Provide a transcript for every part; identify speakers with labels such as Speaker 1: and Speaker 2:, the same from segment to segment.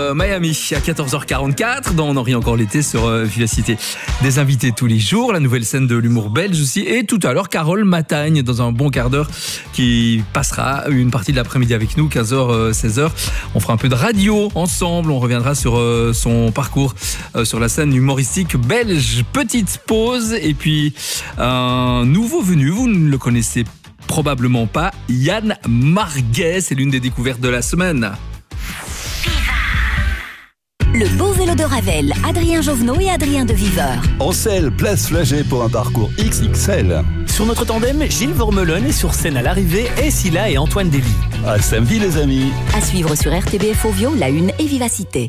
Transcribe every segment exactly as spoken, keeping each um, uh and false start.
Speaker 1: euh, Miami à quatorze heures quarante-quatre dans On en rit encore l'été sur euh, Vivacité. Des invités tous les jours, la nouvelle scène de l'humour belge aussi, et tout à l'heure Carole Matagne dans un bon quart d'heure qui passera une partie de l'après-midi avec nous, quinze heures, seize heures. On fera un peu de radio ensemble, on reviendra sur euh, son parcours euh, sur la scène humoristique belge. Petite pause et puis un nouveau venu, vous ne le connaissez probablement pas, Yann Marguet, c'est l'une des découvertes de la semaine.
Speaker 2: Le beau vélo de Ravel, Adrien Jovenot et Adrien de Viveur.
Speaker 3: En selle, place Flagey pour un parcours X X L.
Speaker 4: Sur notre tandem, Gilles Vormelon est sur scène à l'arrivée et Silla et Antoine Déby.
Speaker 3: À samedi les amis.
Speaker 2: À suivre sur R T B F Ovio, La Une et Vivacité.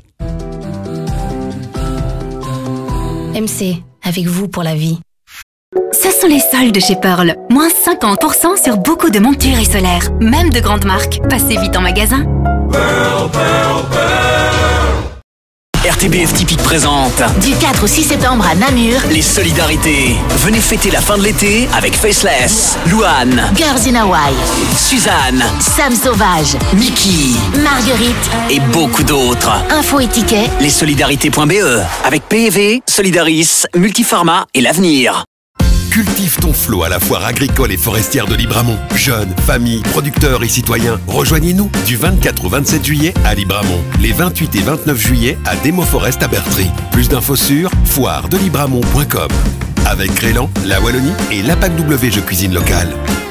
Speaker 5: M C, avec vous pour la vie.
Speaker 6: Ce sont les soldes chez Pearl. Moins cinquante pour cent sur beaucoup de montures et solaires. Même de grandes marques. Passez vite en magasin.
Speaker 7: Pearl, Pearl, Pearl.
Speaker 4: R T B F Typique présente
Speaker 8: du quatre au six septembre à Namur
Speaker 4: les solidarités. Venez fêter la fin de l'été avec Faceless, Louane,
Speaker 8: Girls in Hawaii,
Speaker 4: Suzanne,
Speaker 8: Sam Sauvage,
Speaker 4: Mickey,
Speaker 8: Marguerite
Speaker 4: et beaucoup d'autres.
Speaker 8: Info et tickets
Speaker 4: lessolidarités point b e avec P E V, Solidaris, Multiformat et l'Avenir.
Speaker 9: Cultive ton flot à la foire agricole et forestière de Libramont. Jeunes, familles, producteurs et citoyens, rejoignez-nous du vingt-quatre au vingt-sept juillet à Libramont. Les vingt-huit et vingt-neuf juillet à Demo Forest à Bertry. Plus d'infos sur foire de libramont point com. Avec Crélan, la Wallonie et l'A P A C W Jeux Cuisine Locale.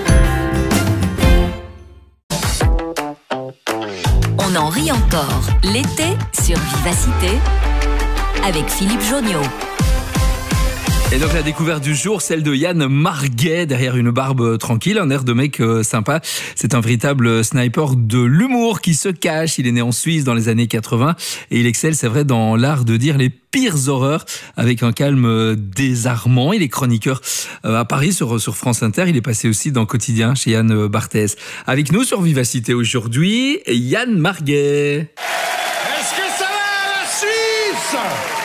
Speaker 2: On en rit encore l'été sur Vivacité avec Philippe Jonniot.
Speaker 1: Et donc la découverte du jour, celle de Yann Marguet, derrière une barbe tranquille, un air de mec euh, sympa. C'est un véritable sniper de l'humour qui se cache. Il est né en Suisse dans les années quatre-vingts et il excelle, c'est vrai, dans l'art de dire les pires horreurs avec un calme désarmant. Il est chroniqueur euh, à Paris sur, sur France Inter. Il est passé aussi dans Quotidien chez Yann Barthès. Avec nous sur Vivacité aujourd'hui, Yann Marguet.
Speaker 10: Est-ce que ça va la Suisse ?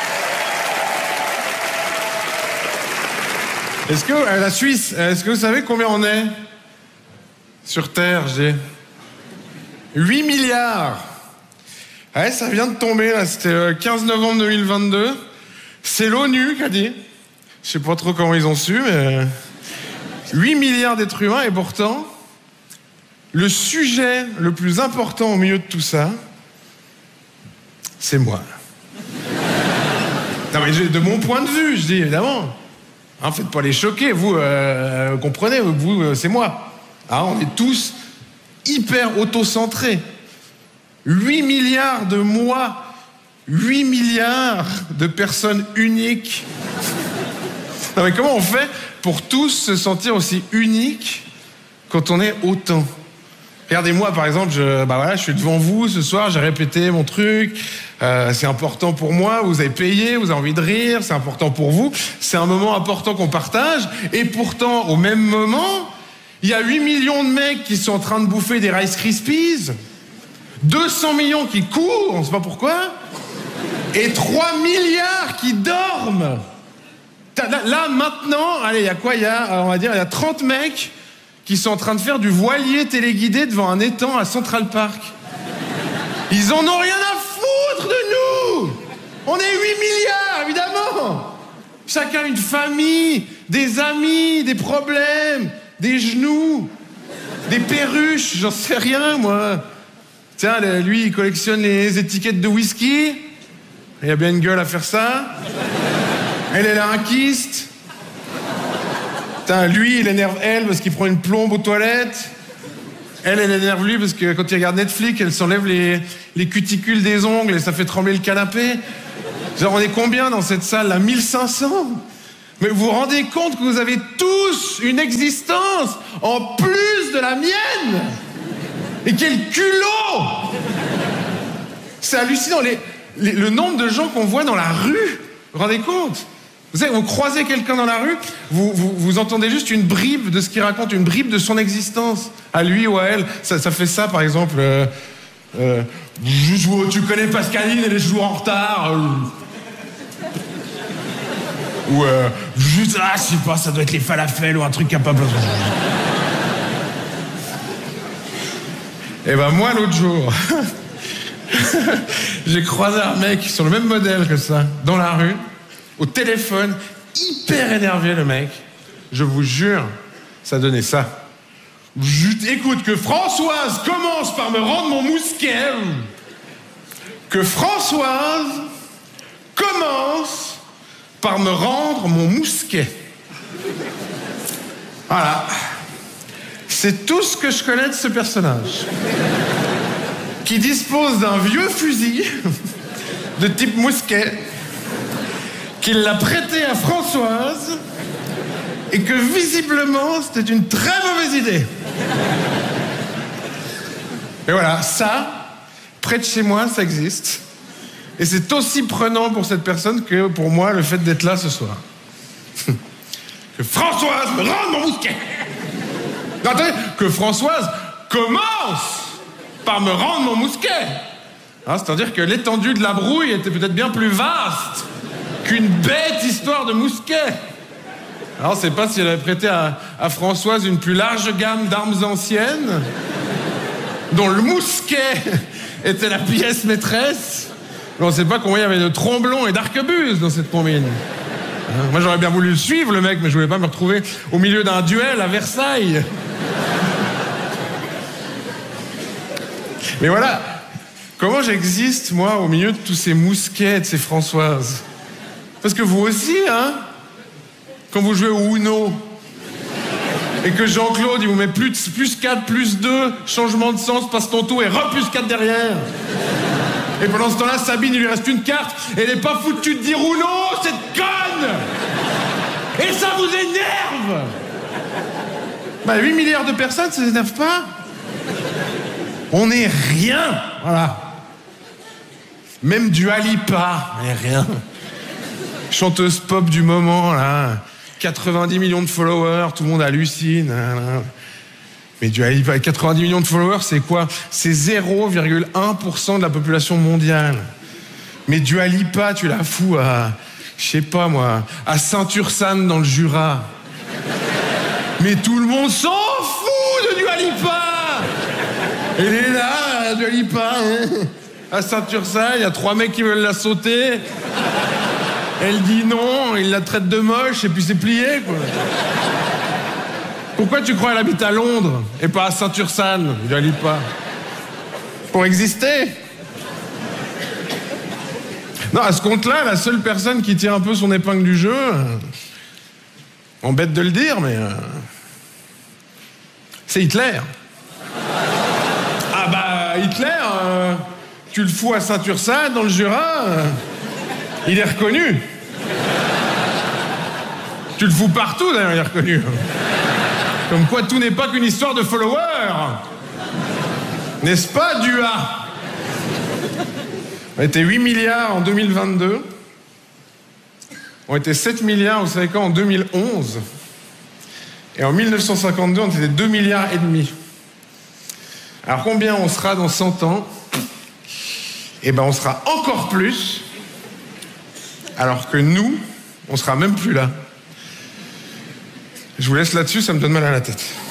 Speaker 10: Est-ce que euh, la Suisse, est-ce que vous savez combien on est sur Terre, j'ai huit milliards. Ouais, ça vient de tomber, là, c'était le quinze novembre deux mille vingt-deux. C'est l'ONU qui a dit. Je sais pas trop comment ils ont su, mais huit milliards d'êtres humains, et pourtant, le sujet le plus important au milieu de tout ça, c'est moi. Non mais de mon point de vue, je dis évidemment. Hein, faites pas les choquer, vous euh, comprenez, vous euh, c'est moi. Hein, on est tous hyper autocentrés. huit milliards de moi, huit milliards de personnes uniques. Non mais comment on fait pour tous se sentir aussi uniques quand on est autant ? Regardez-moi par exemple, je, bah voilà, je suis devant vous ce soir, j'ai répété mon truc, euh, c'est important pour moi, vous avez payé, vous avez envie de rire, c'est important pour vous, c'est un moment important qu'on partage, et pourtant au même moment, il y a huit millions de mecs qui sont en train de bouffer des Rice Krispies, deux cents millions qui courent, on sait pas pourquoi, et trois milliards qui dorment. Là, là maintenant, allez, il y a quoi, il y a, on va dire, il y a trente mecs qui sont en train de faire du voilier téléguidé devant un étang à Central Park. Ils en ont rien à foutre de nous. On est huit milliards, évidemment. Chacun une famille, des amis, des problèmes, des genoux, des perruches, j'en sais rien, moi. Tiens, lui, il collectionne les étiquettes de whisky. Il a bien une gueule à faire ça. Elle, elle a un kyste. Putain, lui, il énerve elle parce qu'il prend une plombe aux toilettes. Elle, elle énerve lui parce que quand il regarde Netflix, elle s'enlève les, les cuticules des ongles et ça fait trembler le canapé. Genre, on est combien dans cette salle, là ? mille cinq cents ? Mais vous vous rendez compte que vous avez tous une existence en plus de la mienne ? Et quel culot ! C'est hallucinant, les, les, le nombre de gens qu'on voit dans la rue. Vous vous rendez compte ? Vous savez, vous croisez quelqu'un dans la rue, vous, vous, vous entendez juste une bribe de ce qu'il raconte, une bribe de son existence, à lui ou à elle. Ça, ça fait ça, par exemple. Euh, euh, tu connais Pascaline, elle est toujours en retard. Euh, ou euh, juste, ah, je sais pas, ça doit être les falafels ou un truc capable. Et ben moi, l'autre jour, J'ai croisé un mec sur le même modèle que ça, dans la rue, au téléphone, hyper énervé le mec. Je vous jure, ça donnait ça. Je, écoute, que Françoise commence par me rendre mon mousquet. Que Françoise commence par me rendre mon mousquet. Voilà. C'est tout ce que je connais de ce personnage. Qui dispose d'un vieux fusil de type mousquet, qu'il l'a prêté à Françoise et que visiblement c'était une très mauvaise idée. Et voilà, ça, près de chez moi, ça existe. Et c'est aussi prenant pour cette personne que pour moi le fait d'être là ce soir. Que Françoise me rende mon mousquet. Non, attendez, que Françoise commence par me rendre mon mousquet. Hein, c'est-à-dire que l'étendue de la brouille était peut-être bien plus vaste qu'une bête histoire de mousquet. Alors, on ne sait pas si elle avait prêté à, à Françoise une plus large gamme d'armes anciennes, dont le mousquet était la pièce maîtresse. Mais on ne sait pas combien il y avait de tromblons et d'arquebuses dans cette combine. Hein, moi, j'aurais bien voulu le suivre, le mec, mais je ne voulais pas me retrouver au milieu d'un duel à Versailles. Mais voilà, comment j'existe, moi, au milieu de tous ces mousquets, de ces Françoises? Parce que vous aussi, hein, quand vous jouez au Uno, et que Jean-Claude, il vous met plus, plus quatre, plus deux, changement de sens, passe ton tour, et re plus quatre derrière. Et pendant ce temps-là, Sabine, il lui reste une carte, et elle n'est pas foutue de dire Uno, cette conne! Et ça vous énerve! Bah, huit milliards de personnes, ça ne énerve pas? On n'est rien, voilà. Même du Alipa, on n'est rien. Chanteuse pop du moment, là. quatre-vingt-dix millions de followers, tout le monde hallucine. Là. Mais du Alipa, quatre-vingt-dix millions de followers, c'est quoi? C'est zéro virgule un pour cent de la population mondiale. Mais du Alipa, tu la fous à, je sais pas moi, à Saint-Ursanne dans le Jura. Mais tout le monde s'en fout de du Alipa! Elle est là, Dua Lipa, hein, à Saint-Ursanne, il y a trois mecs qui veulent la sauter. Elle dit non, il la traite de moche et puis c'est plié, quoi. Pourquoi tu crois qu'elle habite à Londres et pas à Saint-Ursanne, Dua Lipa? Pour exister. Non, à ce compte-là, la seule personne qui tire un peu son épingle du jeu, embête de le dire, mais euh, c'est Hitler. Ah bah, Hitler, euh, tu le fous à Saint-Ursanne, dans le Jura, euh, il est reconnu. Tu le fous partout, d'ailleurs, il est reconnu. Comme quoi, tout n'est pas qu'une histoire de followers. N'est-ce pas, Dua? On était huit milliards en deux mille vingt-deux. On était sept milliards, vous savez quand, en deux mille onze. Et en mille neuf cent cinquante-deux, on était deux milliards et demi. Alors combien on sera dans cent ans? Eh ben on sera encore plus, alors que nous, on sera même plus là. Je vous laisse là-dessus, ça me donne mal à la tête.